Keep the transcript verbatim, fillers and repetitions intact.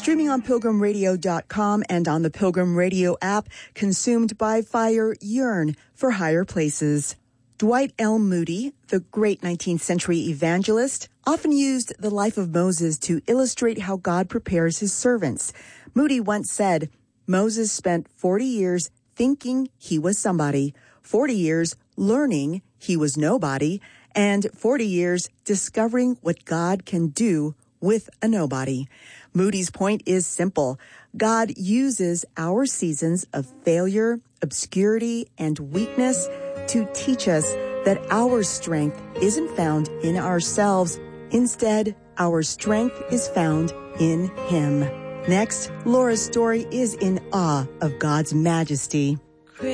Streaming on pilgrim radio dot com and on the Pilgrim Radio app. Consumed by fire, yearn for higher places. Dwight L. Moody, the great nineteenth century evangelist, often used the life of Moses to illustrate how God prepares his servants. Moody once said, Moses spent forty years thinking he was somebody, forty years learning he was nobody, and forty years discovering what God can do with a nobody. Moody's point is simple. God uses our seasons of failure, obscurity, and weakness to teach us that our strength isn't found in ourselves. Instead, our strength is found in Him. Next, Laura's story is in awe of God's majesty.